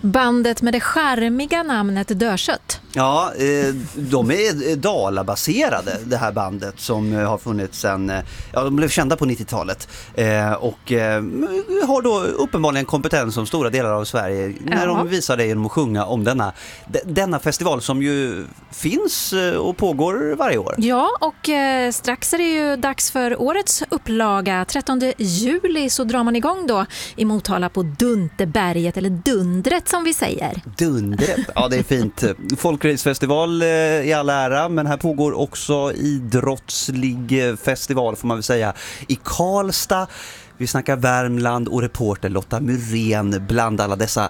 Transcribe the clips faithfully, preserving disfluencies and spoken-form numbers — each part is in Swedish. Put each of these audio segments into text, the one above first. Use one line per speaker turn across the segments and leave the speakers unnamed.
Bandet med det charmiga namnet Dödkött.
Ja, eh, de är Dala-baserade, det här bandet som har funnits sedan, ja, de blev kända på nittiotalet eh, och eh, har då uppenbarligen kompetens som stora delar av Sverige när
ja.
de visar det genom att sjunga om denna, d- denna festival som ju finns och pågår varje år.
Ja, och eh, strax är det ju dags för årets upplaga. trettonde juli så drar man igång då i Motala på Dunterberget, eller Dundret som vi säger.
Dundret, ja det är fint. Folkrace-festival i all ära, men här pågår också idrottslig festival får man väl säga i Karlstad. Vi snackar Värmland och reporter Lotta Myrén bland alla dessa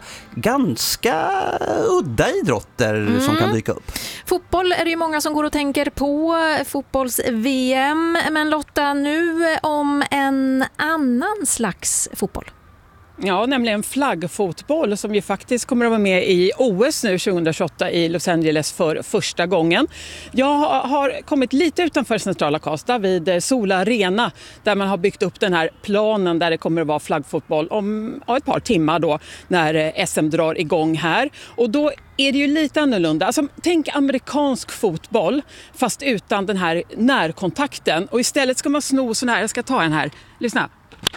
ganska udda idrotter mm. som kan dyka upp.
Fotboll är det ju många som går och tänker på, fotbolls-V M, men Lotta, nu om en annan slags fotboll.
Ja, nämligen flaggfotboll som ju faktiskt kommer att vara med i O S nu tjugohundratjugoåtta i Los Angeles för första gången. Jag har kommit lite utanför centrala Karlstad vid Sola Arena där man har byggt upp den här planen där det kommer att vara flaggfotboll om ja, ett par timmar då när S M drar igång här. Och då är det ju lite annorlunda. Alltså, tänk amerikansk fotboll fast utan den här närkontakten. Och istället ska man sno sån här, jag ska ta en här, lyssna.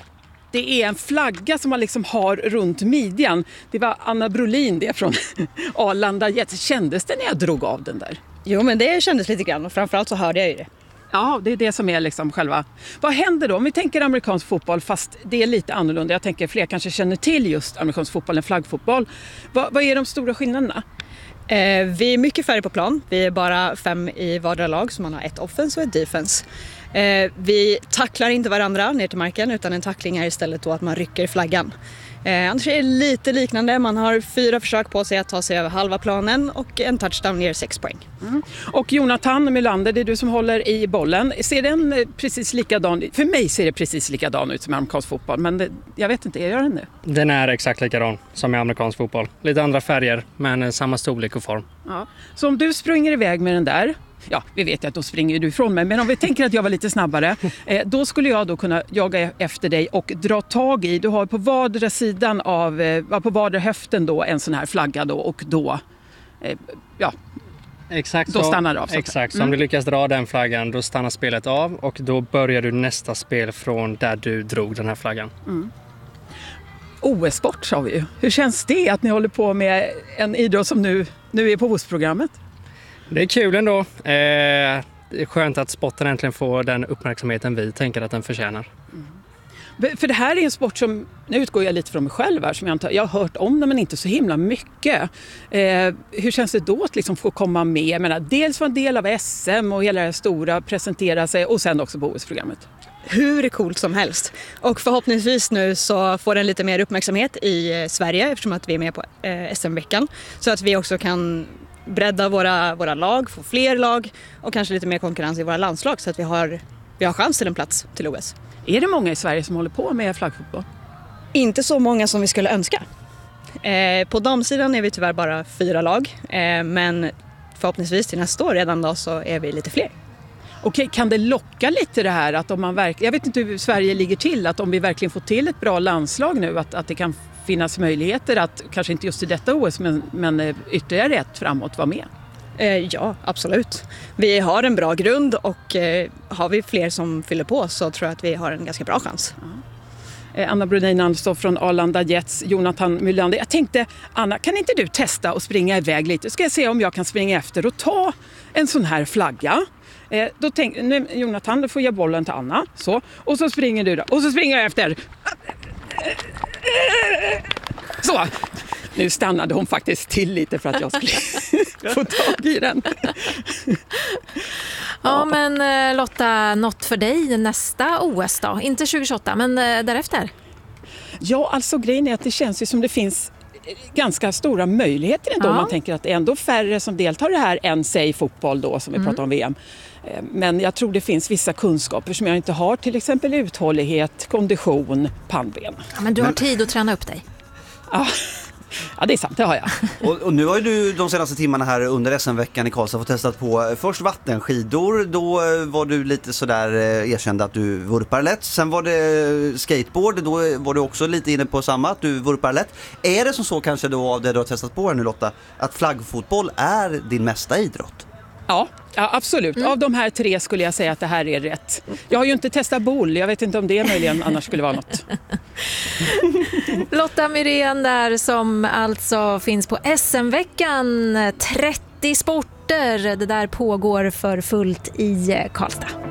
Det är en flagga som man liksom har runt midjan. Det var Anna Brolin det från Arlanda Jets. Kändes det när jag drog av den där?
Jo, men det kändes lite grann och framförallt så hörde jag ju det.
Ja, det är det som är liksom själva. Vad händer då om vi tänker amerikansk fotboll fast det är lite annorlunda? Jag tänker fler kanske känner till just amerikansk fotboll än flaggfotboll. Vad, vad är de stora skillnaderna?
Eh, vi är mycket färre på plan. Vi är bara fem i vardera lag så man har ett offense och ett defense. Eh, vi tacklar inte varandra ner till marken utan en tackling är istället då att man rycker flaggan. Eh, annars är det lite liknande. Man har fyra försök på sig att ta sig över halva planen och en touchdown ger sex poäng.
Mm. Och Jonathan Melander, det är du som håller i bollen. Ser den precis likadan? För mig ser det precis likadan ut som amerikansk fotboll, men det, jag vet inte, gör den det?
Den är exakt likadan som i amerikansk fotboll. Lite andra färger, men samma storlek och form.
Ja. Så om du springer iväg med den där, ja, vi vet ju att då springer du ifrån mig, men om vi tänker att jag var lite snabbare, eh, då skulle jag då kunna jaga efter dig och dra tag i, du har på vardera sidan av, eh, på vardera höften då en sån här flagga då och då, eh, ja,
exakt
då
så,
stannar det av.
Exakt, så
mm.
om du lyckas dra den flaggan, då stannar spelet av och då börjar du nästa spel från där du drog den här flaggan.
Mm. O S-sport sa vi ju. Hur känns det att ni håller på med en idrott som nu, nu är på O S-programmet?
Det är kul ändå. Eh, det är skönt att sporten äntligen får den uppmärksamheten vi tänker att den förtjänar.
Mm. För det här är en sport som, nu utgår jag lite från mig själv här, som jag, inte, jag har hört om den men inte så himla mycket. Eh, hur känns det då att liksom få komma med? Jag menar, dels vara en del av S M och hela det stora, presentera sig och sen också på O S-programmet.
Hur coolt som helst. Och förhoppningsvis nu så får den lite mer uppmärksamhet i Sverige eftersom att vi är med på eh, S M-veckan. Så att vi också kan bredda våra, våra lag, få fler lag och kanske lite mer konkurrens i våra landslag så att vi har, vi har chans till en plats till O S.
Är det många i Sverige som håller på med flaggfotboll?
Inte så många som vi skulle önska. Eh, på damsidan är vi tyvärr bara fyra lag, eh, men förhoppningsvis till nästa år redan då så är vi lite fler.
Okej, kan det locka lite det här att om man verkligen, jag vet inte hur Sverige ligger till, att om vi verkligen får till ett bra landslag nu att, att det kan finnas möjligheter att, kanske inte just i detta O S, men, men ytterligare ett framåt vara med?
Eh, ja, absolut. Vi har en bra grund och eh, har vi fler som fyller på så tror jag att vi har en ganska bra chans.
Ja. Eh, Anna Brolin Andersson från Arlanda Jets, Jonathan Melander. Jag tänkte, Anna, kan inte du testa att springa iväg lite? Ska jag se om jag kan springa efter och ta en sån här flagga? Eh, då tänk, nu, Jonathan, då får jag bollen till Anna. Så. Och så springer du då. Och så springer jag efter. Så. Nu stannade hon faktiskt till lite för att jag skulle få tag i den.
Ja, men Lotta, något för dig nästa O S då? Inte tjugohundratjugoåtta, men därefter?
Ja, alltså grejen är att det känns ju som det finns ganska stora möjligheter ändå. Ja. Man tänker att det är ändå färre som deltar i det här än sig fotboll då som vi mm. pratar om V M. Men jag tror det finns vissa kunskaper som jag inte har, till exempel uthållighet, kondition, pannben.
Ja, men du har tid att träna upp dig.
Ja. Ja, det är sant, det har jag.
Och, och nu har ju du de senaste timmarna här under S M-veckan i Karlstad fått testat på först vattenskidor. Då var du lite sådär erkände att du vurpar lätt. Sen var det skateboard, då var du också lite inne på samma, att du vurpar lätt. Är det som så kanske då av det du har testat på här nu Lotta, att flaggfotboll är din mesta idrott?
Ja, ja absolut. Mm. Av de här tre skulle jag säga att det här är rätt. Jag har ju inte testat boll, jag vet inte om det möjligen annars skulle vara något.
Lotta Myrén där som alltså finns på S M-veckan. trettio sporter, det där pågår för fullt i Karlstad.